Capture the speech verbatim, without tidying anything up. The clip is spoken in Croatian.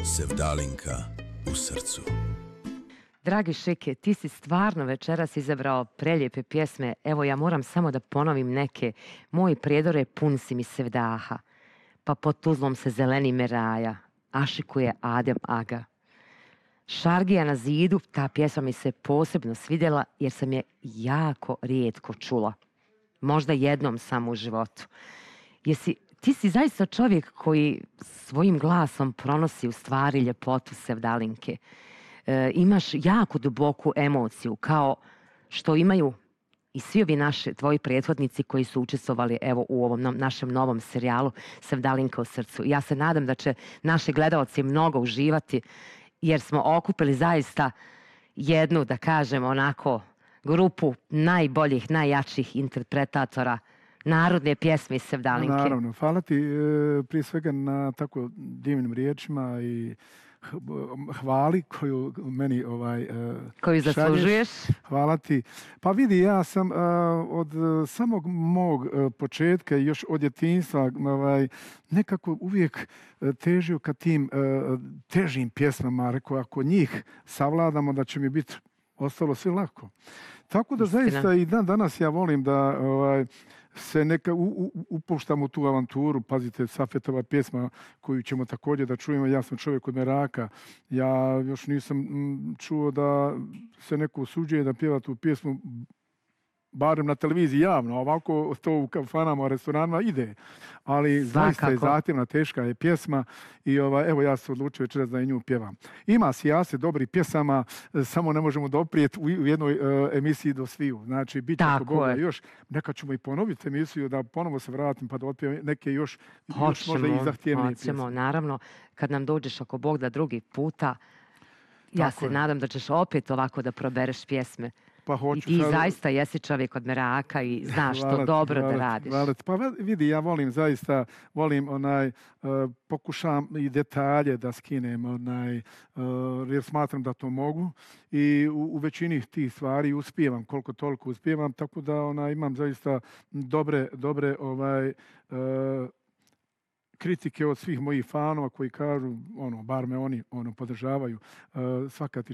Sevdalinka u srcu. Dragi Šike, ti si stvarno večeras izabrao prelijepe pjesme. Evo, ja moram samo da ponovim neke. Moj prijedore pun si mi sevdaha, pa pod tuzlom se zeleni meraja, ašikuje Adem Aga. Šargija na zidu, ta pjesma mi se posebno svidjela jer sam je jako rijetko čula. Možda jednom samo u životu. Jesi, ti si zaista čovjek koji svojim glasom pronosi u stvari ljepotu Sevdalinke. E, imaš jako duboku emociju, kao što imaju i svi ovi naši tvoji prethodnici koji su učestvovali evo u ovom nam, našem novom serijalu Sevdalinka u srcu. Ja se nadam da će naši gledalci mnogo uživati jer smo okupili zaista jednu, da kažem, onako grupu najboljih, najjačih interpretatora narodne pjesme iz Sevdalinke. Naravno, hvala ti e, prije svega na tako divnim riječima i hvali koju meni ovaj uh, koju zaslužuješ. Hvala ti. Pa vidi, ja sam uh, od samog mog uh, početka, još od djetinjstva, ovaj, nekako uvijek uh, težio ka tim uh, težim pjesmama. Rekao, ako njih savladamo, da će mi biti ostalo sve lako. Tako da Istina. Zaista i dan danas ja volim da ovaj, se neka u, u, upuštam u tu avanturu. Pazite, Safetova pjesma koju ćemo također da čujemo, ja sam čovjek od Meraka. Ja još nisam m, čuo da se neko usuđuje da pjeva tu pjesmu barem na televiziji javno, ovako to u kafanama, restoranima ide. Ali zaista je zahtjevna, teška je pjesma i ovaj, evo ja se odlučio večeras da i nju pjevam. Ima sijase dobrih pjesama, samo ne možemo doprijeti u jednoj uh, emisiji do sviju. Znači, bit će ako Boga još, neka ćemo i ponoviti emisiju, da ponovo se vratim pa da otpijem neke još, hoćemo, još možda i zahtjevnije hoćemo, pjesme. Naravno, kad nam dođeš ako Bog da drugi puta, ja Tako se je. nadam da ćeš opet ovako da probereš pjesme. Pa hoću, I ti sad... zaista jesi čovjek od Meraka i znaš to hvala dobro hvala da radiš. Hvala pa vidi, ja volim zaista, volim onaj, uh, pokušam i detalje da skinem, onaj, uh, jer smatram da to mogu i u, u većini tih stvari uspijevam, koliko toliko uspijevam, tako da ona, imam zaista dobre, dobre ovaj, uh, kritike od svih mojih fanova koji kažu, ono, bar me oni ono, podržavaju, uh, svaka ti